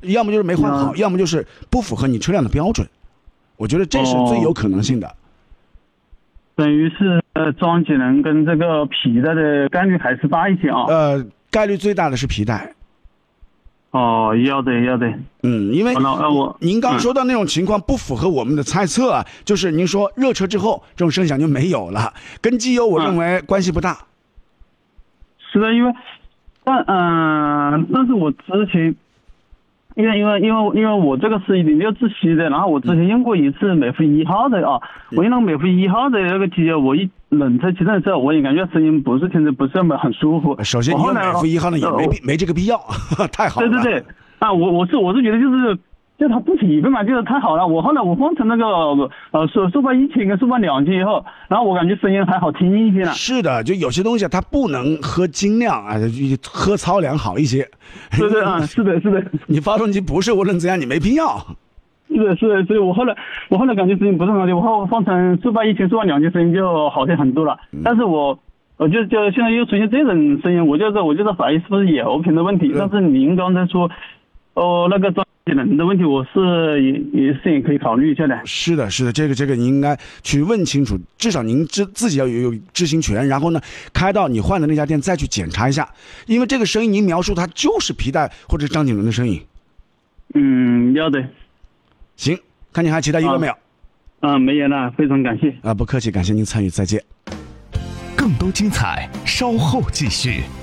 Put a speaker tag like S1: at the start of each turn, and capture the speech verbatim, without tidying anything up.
S1: 要么就是没换好，
S2: 嗯、
S1: 要么就是不符合你车辆的标准。我觉得这是最有可能性的。哦、
S2: 等于是呃装节能跟这个皮带的概率还是大一些啊。
S1: 呃，概率最大的是皮带。
S2: 哦，要的要的，
S1: 嗯，因为
S2: 我
S1: 您刚说到那种情况不符合我们的猜测啊，嗯、就是您说热车之后这种声响就没有了，跟机油我认为关系不大。嗯、
S2: 是的，因为，但嗯、呃，但是我之前，因为因为因为因为我这个是一点六自吸的，然后我之前用过一次美孚一号的啊，嗯、我用那个美孚一号的那个机油，我一冷车启动的时候，我也感觉声音不是听着不是那么很舒服。
S1: 首先，你用美孚一号呢也没必、呃、没这个必要，太好了。
S2: 对对对，啊，我我是我是觉得就是，就它不匹配嘛，就是太好了。我后来我换成那个呃速速八一千跟速八两千以后，然后我感觉声音还好听一些了。
S1: 是的，就有些东西它不能喝精酿啊，喝糙粮好一些。
S2: 对对啊，是的是的。
S1: 你发动机不是无论怎样你没必要。
S2: 是的，是的，所以我后来，我后来感觉声音不是很好听，我后放成速八一千、速八两千，声音就好听很多了。嗯、但是我，我就就现在又出现这种声音，我就是我就在怀疑是不是野油瓶的问题。嗯、但是您刚才说，哦，那个装节能的问题，我是也也是也可以考虑一下的。
S1: 是的，是的，这个这个你应该去问清楚，至少您知自己要有有知情权，然后呢，开到你换的那家店再去检查一下，因为这个声音您描述它就是皮带或者张景伦的声音。
S2: 嗯，要的。
S1: 行，看你还其他疑问没有？
S2: 啊，没有了，非常感谢。
S1: 啊，不客气，感谢您参与，再见。
S3: 更多精彩，稍后继续。